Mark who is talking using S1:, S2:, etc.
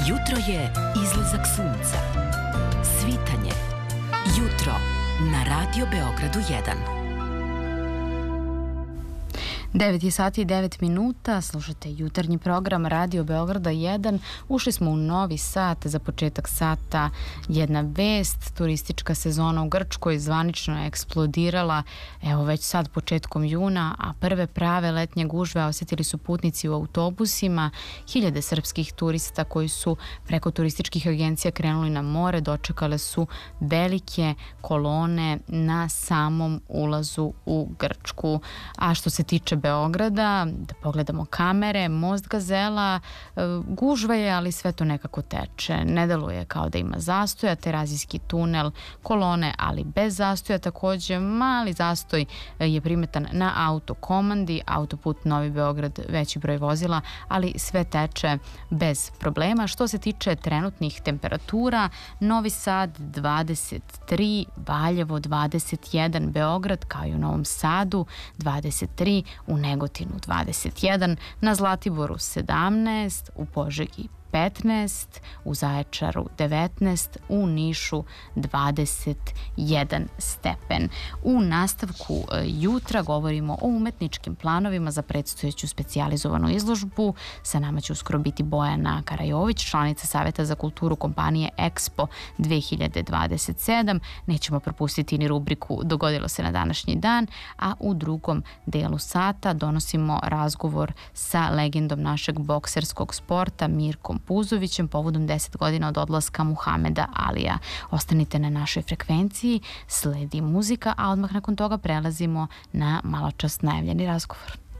S1: Jutro je izlazak sunca. Svitanje. Jutro na Radio Beogradu 1.
S2: 9 je sati i 9 minuta, slušate jutarnji program Radio Beograda 1. Ušli smo u novi sat, za početak sata jedna vest. Turistička sezona u Grčkoj zvanično je eksplodirala, evo već sad početkom juna, a prve prave letnje gužve osjetili su putnici u autobusima. Hiljade srpskih turista koji su preko turističkih agencija krenuli na more, dočekale su velike kolone na samom ulazu u Grčku. A što se tiče Beograda, da pogledamo kamere, most Gazela, gužva je, ali sve to nekako teče. Ne deluje kao da ima zastoja, Terazijski tunel, kolone, ali bez zastoja. Takođe, mali zastoj je primetan na autokomandi, autoput Novi Beograd, veći broj vozila, ali sve teče bez problema. Što se tiče trenutnih temperatura, Novi Sad 23, Valjevo 21, Beograd kao i u Novom Sadu 23, u Negotinu 21, na Zlatiboru 17, u Požegi 15, u Zaječaru 19, u Nišu 21 stepen. U nastavku jutra govorimo o umetničkim planovima za predstojeću specijalizovanu izložbu. Sa nama će uskoro biti Bojana Karajović, članica Saveta za kulturu kompanije Expo 2027. Nećemo propustiti ni rubriku Dogodilo se na današnji dan, a u drugom delu sata donosimo razgovor sa legendom našeg bokserskog sporta Mirkom Puzovićem povodom 10 godina od odlaska Muhameda Alija. Ostanite na našoj frekvenciji, sledi muzika, a odmah nakon toga prelazimo na maločas najavljeni razgovor.